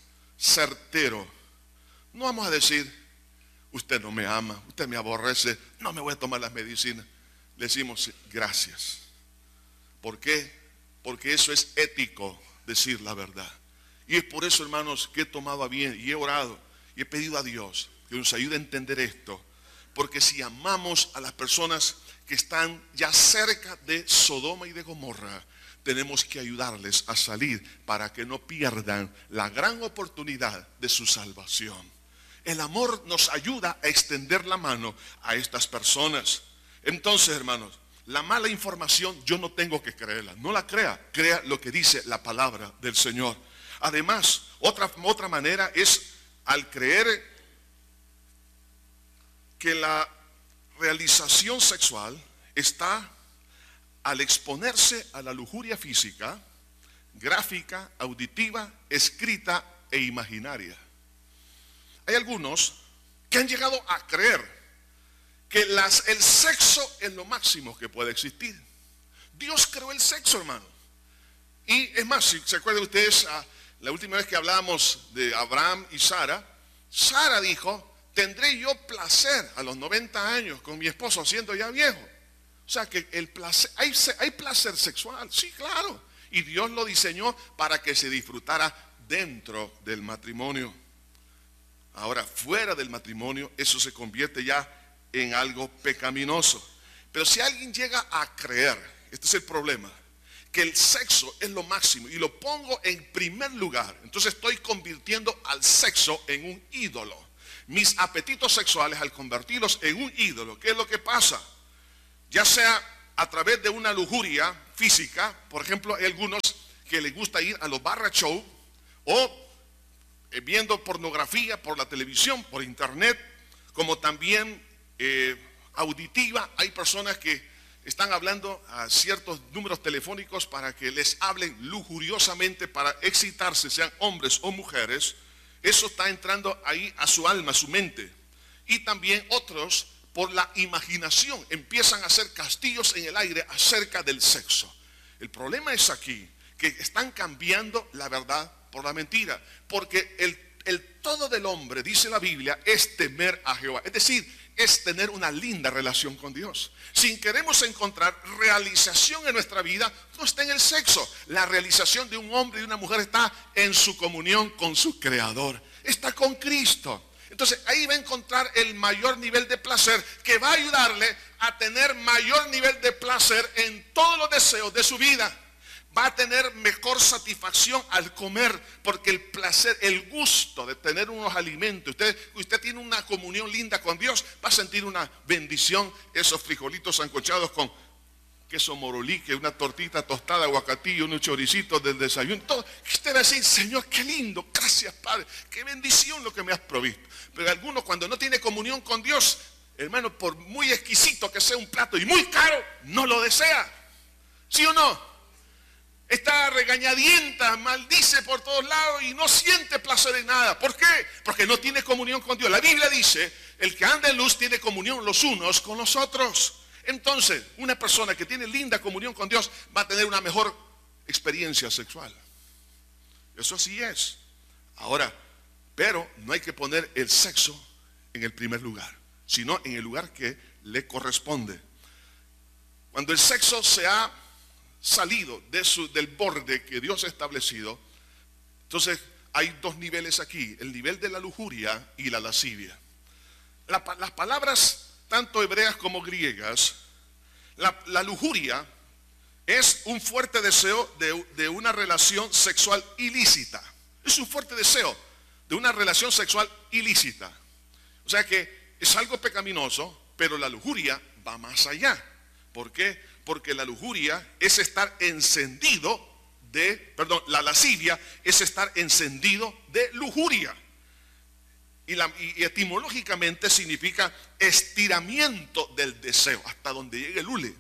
certero, no vamos a decir, usted no me ama, usted me aborrece, no me voy a tomar las medicinas. Le decimos gracias. ¿Por qué? Porque eso es ético, decir la verdad. Y es por eso, hermanos, que he tomado a bien y he orado y he pedido a Dios que nos ayude a entender esto. Porque si amamos a las personas que están ya cerca de Sodoma y de Gomorra, tenemos que ayudarles a salir para que no pierdan la gran oportunidad de su salvación. El amor nos ayuda a extender la mano a estas personas. Entonces, hermanos, la mala información yo no tengo que creerla. No la crea, crea lo que dice la palabra del Señor. Además, otra manera es al creer que la realización sexual está al exponerse a la lujuria física, gráfica, auditiva, escrita e imaginaria. Hay algunos que han llegado a creer que el sexo es lo máximo que puede existir. Dios creó el sexo, hermano. Y es más, si se acuerdan ustedes, la última vez que hablamos de Abraham y Sara, Sara dijo, tendré yo placer a los 90 años con mi esposo siendo ya viejo. O sea que el placer, hay placer sexual, sí, claro. Y Dios lo diseñó para que se disfrutara dentro del matrimonio. Ahora, fuera del matrimonio, eso se convierte ya en algo pecaminoso. Pero si alguien llega a creer, este es el problema, que el sexo es lo máximo y lo pongo en primer lugar, entonces estoy convirtiendo al sexo en un ídolo. Mis apetitos sexuales, al convertirlos en un ídolo, ¿qué es lo que pasa? Ya sea a través de una lujuria física, por ejemplo, hay algunos que les gusta ir a los barra show o viendo pornografía por la televisión, por internet, como también auditiva. Hay personas que están hablando a ciertos números telefónicos para que les hablen lujuriosamente para excitarse, sean hombres o mujeres. Eso está entrando ahí a su alma, a su mente. Y también otros, por la imaginación, empiezan a hacer castillos en el aire acerca del sexo. El problema es aquí, que están cambiando la verdad por la mentira. Porque el todo del hombre, dice la Biblia, es temer a Jehová. Es decir, es tener una linda relación con Dios. Si queremos encontrar realización en nuestra vida, no está en el sexo. La realización de un hombre y de una mujer está en su comunión con su Creador. Está con Cristo. Entonces ahí va a encontrar el mayor nivel de placer que va a ayudarle a tener mayor nivel de placer en todos los deseos de su vida. Va a tener mejor satisfacción al comer, porque el placer, el gusto de tener unos alimentos, usted tiene una comunión linda con Dios, va a sentir una bendición. Esos frijolitos sancochados con queso morolique, una tortita tostada, aguacatillo, unos choricitos del desayuno, todo. Usted va a decir: Señor, qué lindo, gracias Padre, qué bendición lo que me has provisto. Pero algunos, cuando no tiene comunión con Dios, hermano, por muy exquisito que sea un plato y muy caro, no lo desea. ¿Sí o no? Está regañadienta, maldice por todos lados y no siente placer en nada. ¿Por qué? Porque no tiene comunión con Dios. La Biblia dice: el que anda en luz tiene comunión los unos con los otros. Entonces, una persona que tiene linda comunión con Dios va a tener una mejor experiencia sexual. Eso sí es. Ahora, pero no hay que poner el sexo en el primer lugar, sino en el lugar que le corresponde. Cuando el sexo se ha salido del borde que Dios ha establecido, entonces hay dos niveles aquí: el nivel de la lujuria y la lascivia. Las palabras tanto hebreas como griegas, la lujuria es un fuerte deseo de una relación sexual ilícita. Es un fuerte deseo de una relación sexual ilícita. O sea que es algo pecaminoso, pero la lujuria va más allá. ¿Por qué? Porque la lujuria es estar encendido la lascivia es estar encendido de lujuria. Y etimológicamente significa estiramiento del deseo, hasta donde llegue el hule.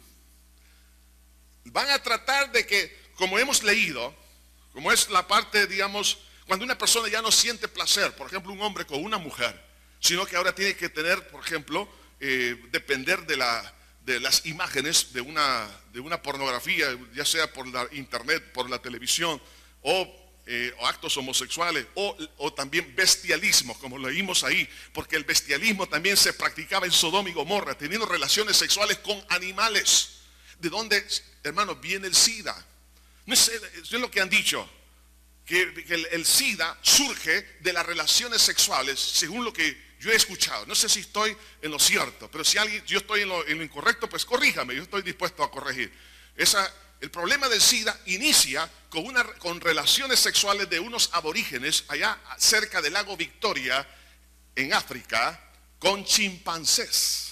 Van a tratar de que, como hemos leído, como es la parte, digamos, cuando una persona ya no siente placer, por ejemplo, un hombre con una mujer, sino que ahora tiene que tener, por ejemplo, depender de las imágenes de una pornografía, ya sea por la internet, por la televisión, o actos homosexuales, o también bestialismo, como leímos ahí, porque el bestialismo también se practicaba en Sodoma y Gomorra, teniendo relaciones sexuales con animales. ¿De dónde, hermanos, viene el SIDA? No es lo que han dicho, que el SIDA surge de las relaciones sexuales, según lo que yo he escuchado. No sé si estoy en lo cierto, pero si yo estoy en lo incorrecto, pues corríjame, yo estoy dispuesto a corregir. El problema del SIDA inicia con relaciones sexuales de unos aborígenes allá cerca del lago Victoria, en África, con chimpancés.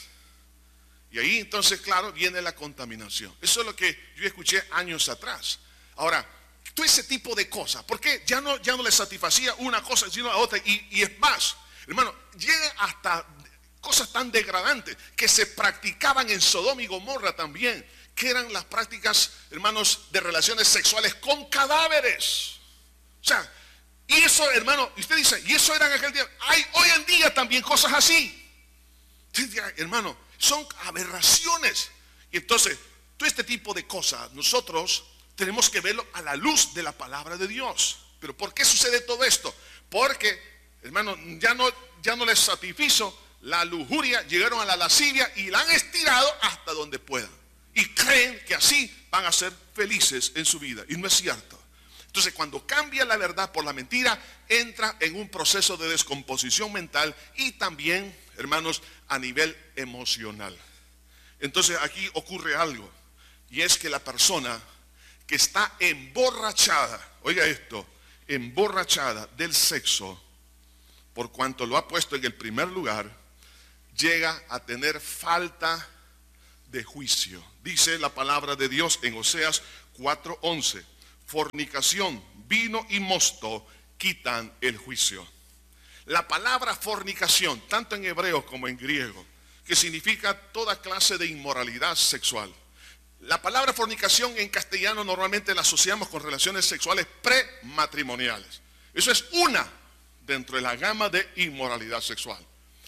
Y ahí entonces, claro, viene la contaminación. Eso es lo que yo escuché años atrás. Ahora, todo ese tipo de cosas, ¿por qué ya no le satisfacía una cosa sino a otra? Y es más, hermano, llegan hasta cosas tan degradantes que se practicaban en Sodoma y Gomorra también, que eran las prácticas, hermanos, de relaciones sexuales con cadáveres. O sea, y eso, hermano, usted dice, y eso era en aquel día. Hay hoy en día también cosas así. Usted dirá, hermano, son aberraciones. Y entonces, todo este tipo de cosas, nosotros tenemos que verlo a la luz de la palabra de Dios. ¿Pero por qué sucede todo esto? Porque, hermano, ya no les satisfizo la lujuria, llegaron a la lascivia y la han estirado hasta donde puedan. Y creen que así van a ser felices en su vida. Y no es cierto. Entonces, cuando cambia la verdad por la mentira, entra en un proceso de descomposición mental y también, hermanos, a nivel emocional. Entonces, aquí ocurre algo. Y es que la persona que está emborrachada, oiga esto, emborrachada del sexo, por cuanto lo ha puesto en el primer lugar, llega a tener falta de juicio. Dice la palabra de Dios en Oseas 4:11, fornicación, vino y mosto quitan el juicio. La palabra fornicación, tanto en hebreo como en griego, que significa toda clase de inmoralidad sexual. La palabra fornicación en castellano normalmente la asociamos con relaciones sexuales prematrimoniales. Eso es una dentro de la gama de inmoralidad sexual.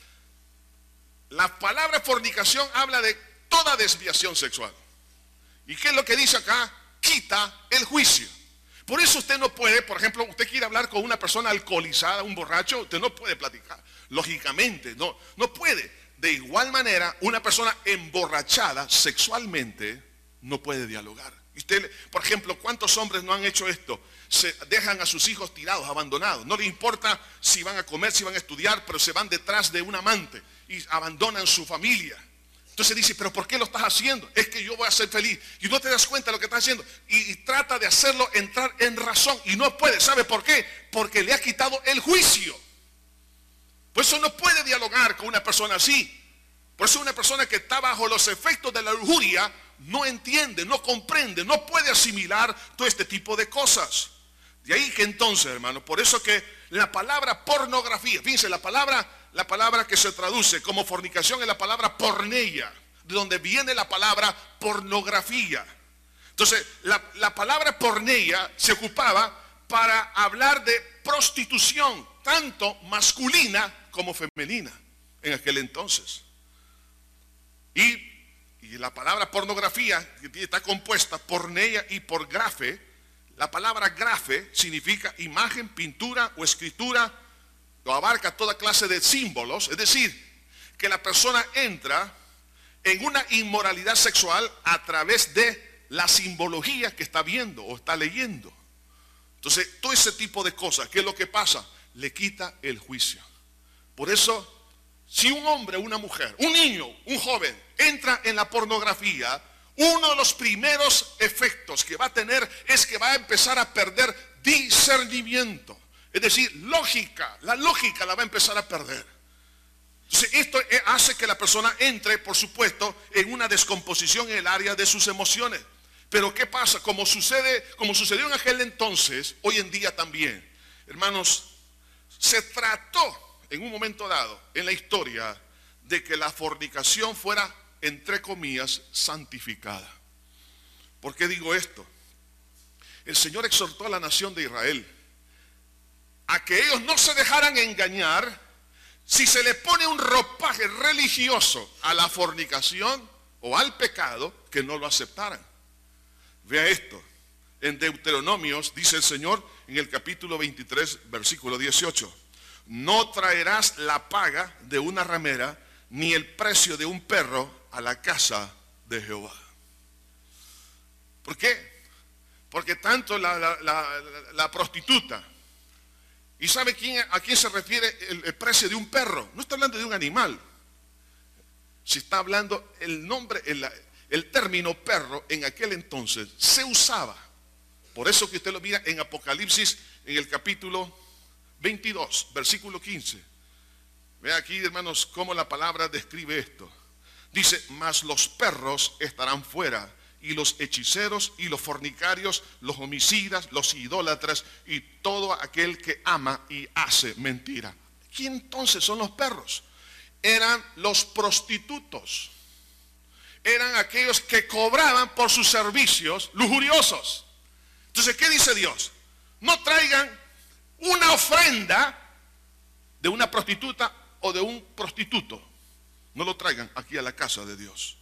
La palabra fornicación habla de toda desviación sexual. ¿Y qué es lo que dice acá? Quita el juicio. Por eso usted no puede, por ejemplo, usted quiere hablar con una persona alcoholizada, un borracho, usted no puede platicar. Lógicamente, no puede. De igual manera, una persona emborrachada sexualmente no puede dialogar. Usted, por ejemplo, ¿cuántos hombres no han hecho esto? Se dejan a sus hijos tirados, abandonados. No les importa si van a comer, si van a estudiar, pero se van detrás de un amante y abandonan su familia. Entonces dice, ¿pero por qué lo estás haciendo? Es que yo voy a ser feliz. Y no te das cuenta de lo que estás haciendo. Y trata de hacerlo entrar en razón. Y no puede. ¿Sabe por qué? Porque le ha quitado el juicio. Por eso no puede dialogar con una persona así. Por eso una persona que está bajo los efectos de la lujuria no entiende, no comprende, no puede asimilar todo este tipo de cosas. De ahí que entonces, hermano, por eso que la palabra pornografía, fíjense, la palabra que se traduce como fornicación es la palabra porneia, de donde viene la palabra pornografía. Entonces, la palabra porneia se ocupaba para hablar de prostitución, tanto masculina como femenina, en aquel entonces. Y la palabra pornografía, que está compuesta porneia y por grafe, la palabra grafe significa imagen, pintura o escritura, lo abarca toda clase de símbolos, es decir, que la persona entra en una inmoralidad sexual a través de la simbología que está viendo o está leyendo. Entonces, todo ese tipo de cosas, ¿qué es lo que pasa? Le quita el juicio. Por eso, si un hombre, una mujer, un niño, un joven entra en la pornografía, uno de los primeros efectos que va a tener es que va a empezar a perder discernimiento. Es decir, lógica, la lógica la va a empezar a perder. Entonces, esto hace que la persona entre, por supuesto, en una descomposición en el área de sus emociones. Pero ¿qué pasa? Como sucedió en aquel entonces, hoy en día también, hermanos, se trató en un momento dado en la historia de que la fornicación fuera, entre comillas, santificada. ¿Por qué digo esto? El Señor exhortó a la nación de Israel a que ellos no se dejaran engañar si se le pone un ropaje religioso a la fornicación o al pecado, que no lo aceptaran. Vea esto, en Deuteronomios dice el Señor en el capítulo 23, versículo 18, no traerás la paga de una ramera ni el precio de un perro a la casa de Jehová. ¿Por qué? Porque tanto la prostituta, ¿y sabe a quién se refiere el precio de un perro? No está hablando de un animal. Si está hablando el término perro en aquel entonces se usaba. Por eso que usted lo mira en Apocalipsis en el capítulo 22, versículo 15. Vea aquí, hermanos, cómo la palabra describe esto. Dice, mas los perros estarán fuera, y los hechiceros y los fornicarios, los homicidas, los idólatras y todo aquel que ama y hace mentira. ¿Quién entonces son los perros? Eran los prostitutos. Eran aquellos que cobraban por sus servicios lujuriosos. Entonces, ¿qué dice Dios? No traigan una ofrenda de una prostituta o de un prostituto. No lo traigan aquí a la casa de Dios.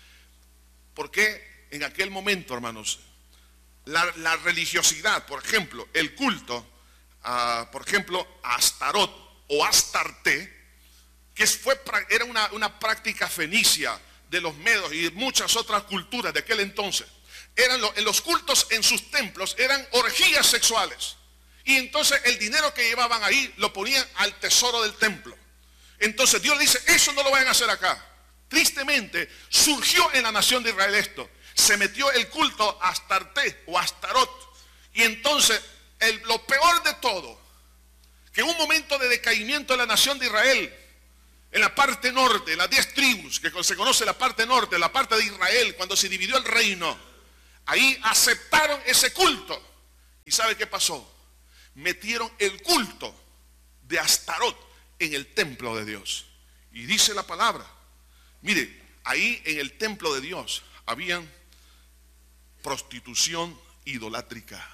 Porque en aquel momento, hermanos, la religiosidad, por ejemplo, el culto, por ejemplo, a Astarot o Astarte, que era una práctica fenicia de los medos y de muchas otras culturas de aquel entonces. En los cultos en sus templos eran orgías sexuales. Y entonces el dinero que llevaban ahí lo ponían al tesoro del templo. Entonces Dios le dice, eso no lo vayan a hacer acá. Tristemente surgió en la nación de Israel esto. se metió el culto a Astarte o Astarot. Y entonces, lo peor de todo, que un momento de decaimiento de la nación de Israel, en la parte norte, las 10 tribus, que se conoce la parte norte, la parte de Israel, cuando se dividió el reino, ahí aceptaron ese culto. ¿Y sabe qué pasó? Metieron el culto de Astarot en el templo de Dios. Y dice la palabra, mire, ahí en el templo de Dios habían prostitución idolátrica.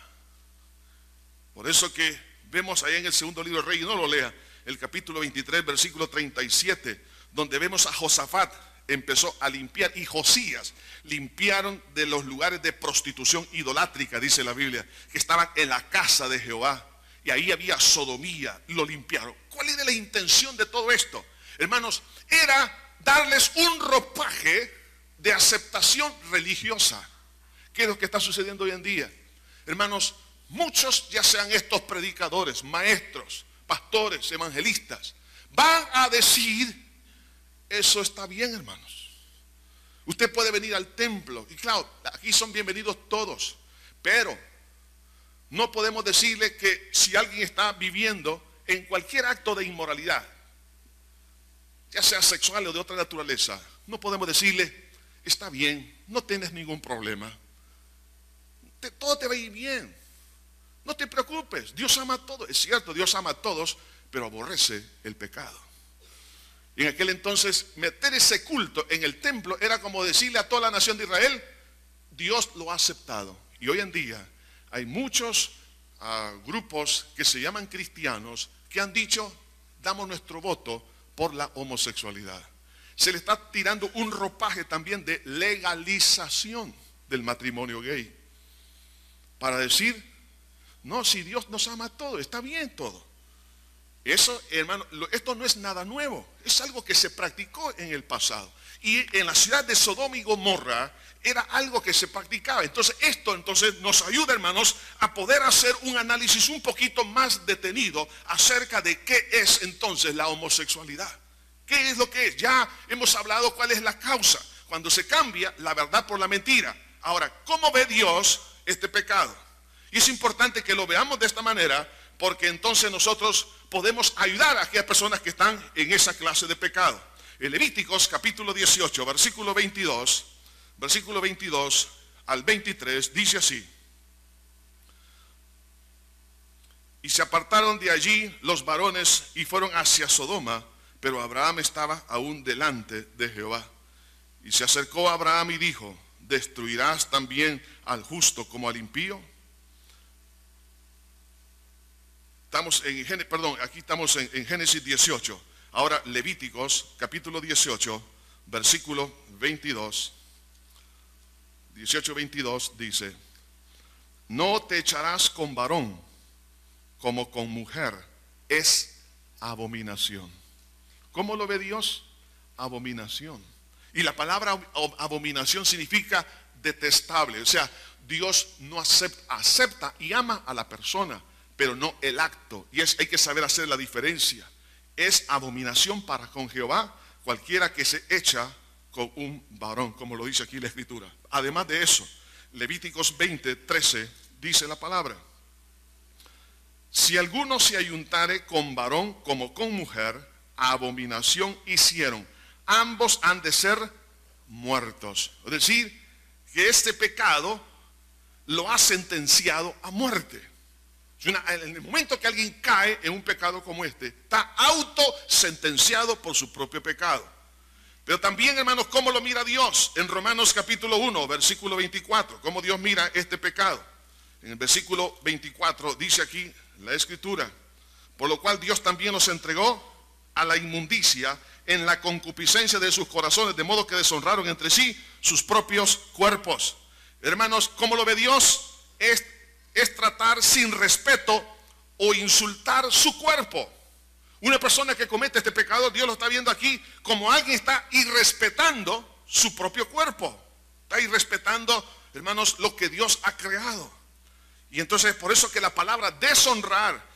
Por eso que vemos ahí en el segundo libro de Reyes, no lo lea, el capítulo 23, versículo 37, donde vemos a Josafat empezó a limpiar, y Josías limpiaron de los lugares de prostitución idolátrica, dice la Biblia, que estaban en la casa de Jehová, y ahí había sodomía, lo limpiaron. ¿Cuál era la intención de todo esto? Hermanos, era darles un ropaje de aceptación religiosa. ¿Qué es lo que está sucediendo hoy en día? Hermanos, muchos, ya sean estos predicadores, maestros, pastores, evangelistas, van a decir, eso está bien, hermanos. Usted puede venir al templo, y claro, aquí son bienvenidos todos, pero no podemos decirle que si alguien está viviendo en cualquier acto de inmoralidad, ya sea sexual o de otra naturaleza, no podemos decirle, está bien, no tienes ningún problema, todo te va a ir bien, no te preocupes, Dios ama a todos. Es cierto, Dios ama a todos, pero aborrece el pecado. Y en aquel entonces meter ese culto en el templo era como decirle a toda la nación de Israel, Dios lo ha aceptado. Y hoy en día hay muchos grupos que se llaman cristianos que han dicho, damos nuestro voto por la homosexualidad. Se le está tirando un ropaje también de legalización del matrimonio gay, para decir, no, si Dios nos ama a todos, está bien todo. Eso, hermano, esto no es nada nuevo, es algo que se practicó en el pasado. Y en la ciudad de Sodoma y Gomorra era algo que se practicaba. Entonces esto nos ayuda, hermanos, a poder hacer un análisis un poquito más detenido acerca de qué es entonces la homosexualidad. ¿Qué es lo que es? Ya hemos hablado cuál es la causa, cuando se cambia la verdad por la mentira. Ahora, ¿cómo ve Dios este pecado? Y es importante que lo veamos de esta manera, porque entonces nosotros podemos ayudar a aquellas personas que están en esa clase de pecado. En Levíticos capítulo 18, versículo 22 al 23, dice así: y se apartaron de allí los varones y fueron hacia Sodoma, pero Abraham estaba aún delante de Jehová. Y se acercó a Abraham y dijo, ¿destruirás también al justo como al impío? Aquí estamos en Génesis 18. Ahora Levíticos capítulo 18, versículo 22. 18-22 dice, no te echarás con varón como con mujer, es abominación. ¿Cómo lo ve Dios? Abominación. Y la palabra abominación significa detestable. O sea, Dios no acepta y ama a la persona, pero no el acto. Y hay que saber hacer la diferencia. Es abominación para con Jehová cualquiera que se echa con un varón, como lo dice aquí la Escritura. Además de eso, Levíticos 20:13 dice la palabra: si alguno se ayuntare con varón como con mujer, abominación hicieron, ambos han de ser muertos. Es decir, que este pecado lo ha sentenciado a muerte. En el momento que alguien cae en un pecado como este, está autosentenciado por su propio pecado. Pero también, hermanos, ¿cómo lo mira Dios? En Romanos capítulo 1, versículo 24, ¿cómo Dios mira este pecado? En el versículo 24 dice aquí la Escritura: por lo cual Dios también los entregó a la inmundicia en la concupiscencia de sus corazones, de modo que deshonraron entre sí sus propios cuerpos. Hermanos, ¿cómo lo ve Dios? Es tratar sin respeto o insultar su cuerpo. Una persona que comete este pecado, Dios lo está viendo aquí como alguien está irrespetando su propio cuerpo. Está irrespetando, hermanos, lo que Dios ha creado. Y entonces por eso que la palabra deshonrar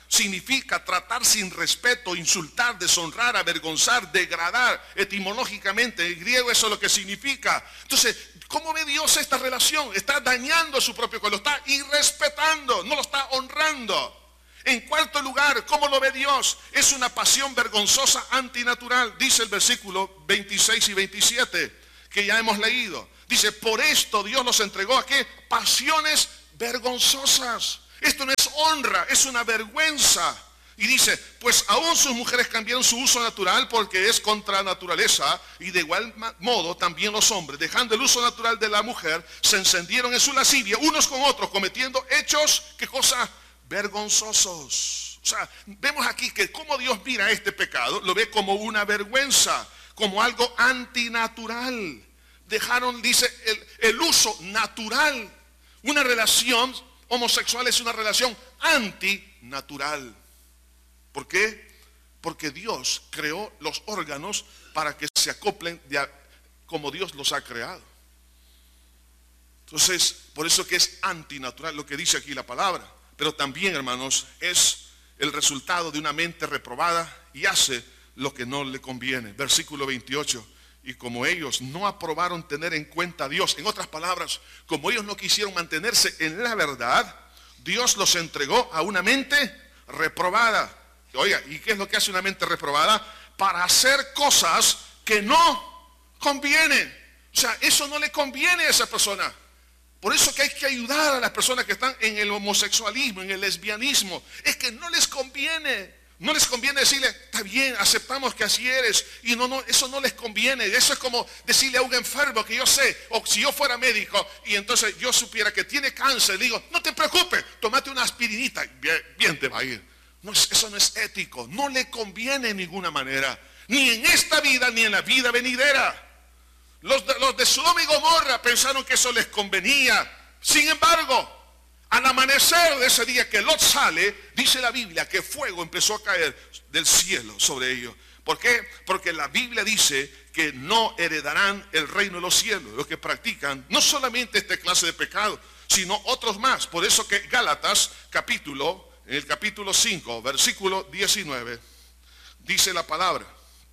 significa tratar sin respeto, insultar, deshonrar, avergonzar, degradar. Etimológicamente, en griego eso es lo que significa. Entonces, ¿cómo ve Dios esta relación? Está dañando a su propio cuerpo, lo está irrespetando, no lo está honrando. En cuarto lugar, ¿cómo lo ve Dios? Es una pasión vergonzosa, antinatural. Dice el versículo 26 y 27, que ya hemos leído. Dice, por esto Dios los entregó a ¿qué? Pasiones vergonzosas. Esto no es honra, es una vergüenza. Y dice, pues aún sus mujeres cambiaron su uso natural porque es contra naturaleza, y de igual modo también los hombres, dejando el uso natural de la mujer, se encendieron en su lascivia unos con otros, cometiendo hechos, ¿qué cosa? Vergonzosos. O sea, vemos aquí que como Dios mira este pecado, lo ve como una vergüenza, como algo antinatural. Dejaron, dice, el uso natural. Una relación homosexual es una relación antinatural. ¿Por qué? Porque Dios creó los órganos para que se acoplen como Dios los ha creado. Entonces, por eso que es antinatural lo que dice aquí la palabra. Pero también, hermanos, es el resultado de una mente reprobada y hace lo que no le conviene. Versículo 28. Y como ellos no aprobaron tener en cuenta a Dios, en otras palabras, como ellos no quisieron mantenerse en la verdad, Dios los entregó a una mente reprobada. Oiga, ¿y qué es lo que hace una mente reprobada? Para hacer cosas que no convienen. O sea, eso no le conviene a esa persona. Por eso que hay que ayudar a las personas que están en el homosexualismo, en el lesbianismo. Es que no les conviene. No les conviene decirle, está bien, aceptamos que así eres. Y no, eso no les conviene. Eso es como decirle a un enfermo que yo sé, o si yo fuera médico y entonces yo supiera que tiene cáncer, le digo, no te preocupes, tómate una aspirinita, bien te va a ir. No, eso no es ético, no le conviene en ninguna manera, ni en esta vida ni en la vida venidera. Los de Sodoma y Gomorra pensaron que eso les convenía. Sin embargo, al amanecer de ese día que Lot sale, dice la Biblia que fuego empezó a caer del cielo sobre ellos. ¿Por qué? Porque la Biblia dice que no heredarán el reino de los cielos, los que practican no solamente esta clase de pecado, sino otros más. Por eso que Gálatas en el capítulo 5, versículo 19, dice la palabra,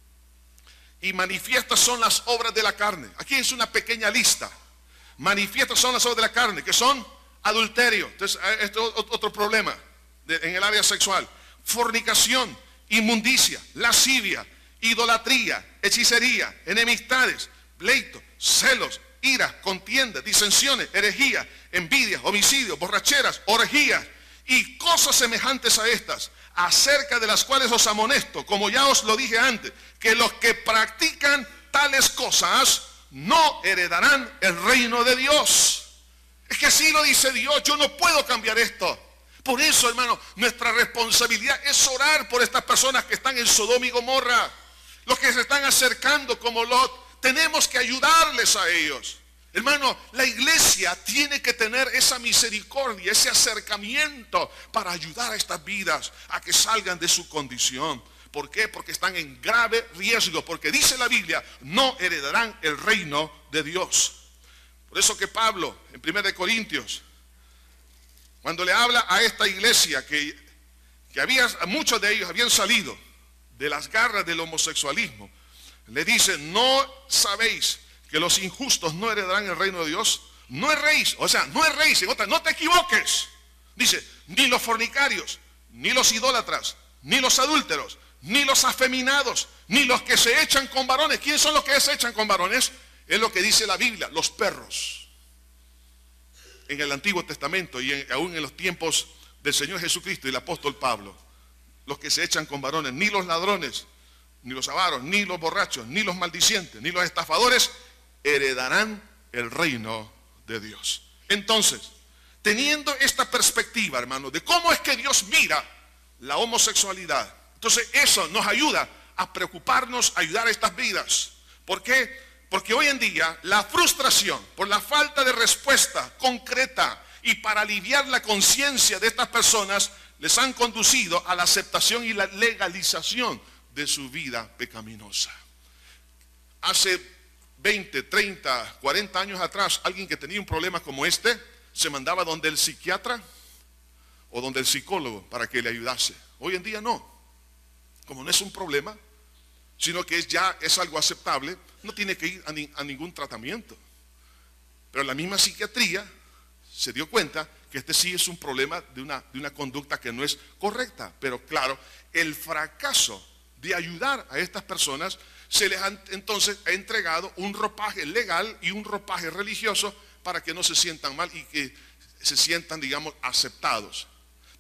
y manifiestas son las obras de la carne. Aquí es una pequeña lista. Manifiestas son las obras de la carne, que son adulterio. Entonces, esto es otro problema en el área sexual. Fornicación, inmundicia, lascivia, idolatría, hechicería, enemistades, pleito, celos, ira, contiendas, disensiones, herejías, envidias, homicidios, borracheras, orgías y cosas semejantes a estas, acerca de las cuales os amonesto, como ya os lo dije antes, que los que practican tales cosas no heredarán el reino de Dios. Es que así lo dice Dios, yo no puedo cambiar esto. Por eso, hermano, nuestra responsabilidad es orar por estas personas que están en Sodoma y Gomorra, los que se están acercando como Lot. Tenemos que ayudarles a ellos. Hermano, la iglesia tiene que tener esa misericordia, ese acercamiento para ayudar a estas vidas a que salgan de su condición. ¿Por qué? Porque están en grave riesgo, porque dice la Biblia, no heredarán el reino de Dios. Por eso que Pablo, en 1 Corintios, cuando le habla a esta iglesia que muchos de ellos habían salido de las garras del homosexualismo, le dice, ¿no sabéis que los injustos no heredarán el reino de Dios? No erréis, o sea, no erréis, en otra, no te equivoques. Dice, ni los fornicarios, ni los idólatras, ni los adúlteros, ni los afeminados, ni los que se echan con varones. ¿Quiénes son los que se echan con varones? Es lo que dice la Biblia, los perros. En el Antiguo Testamento y aún en los tiempos del Señor Jesucristo y el apóstol Pablo, los que se echan con varones, ni los ladrones, ni los avaros, ni los borrachos, ni los maldicientes, ni los estafadores heredarán el reino de Dios. Entonces, teniendo esta perspectiva, hermano, de cómo es que Dios mira la homosexualidad, entonces eso nos ayuda a preocuparnos, a ayudar a estas vidas. ¿Por qué? Porque hoy en día la frustración por la falta de respuesta concreta y para aliviar la conciencia de estas personas les han conducido a la aceptación y la legalización de su vida pecaminosa. Hace 20, 30, 40 años atrás, alguien que tenía un problema como este se mandaba donde el psiquiatra o donde el psicólogo para que le ayudase. Hoy en día no. Como no es un problema, sino que ya es algo aceptable, no tiene que ir a ningún tratamiento. Pero la misma psiquiatría se dio cuenta que este sí es un problema de una conducta que no es correcta. Pero claro, el fracaso de ayudar a estas personas se les entonces ha entregado un ropaje legal y un ropaje religioso para que no se sientan mal y que se sientan, digamos, aceptados.